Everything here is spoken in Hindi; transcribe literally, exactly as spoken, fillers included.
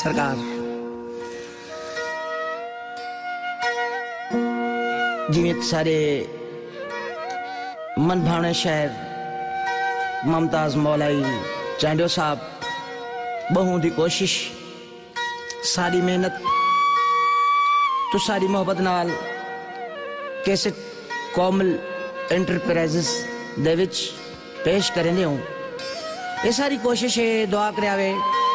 सरकार जिमें सारे मन भावने शहर मुमताज मौलाई चांडो साहब बहु दी कोशिश सारी मेहनत तो सारी मोहब्बत नाल कैसे कोमल एंटरप्राइजेस दे विच पेश करेंदे हूं। ये सारी कोशिश है दुआ करावे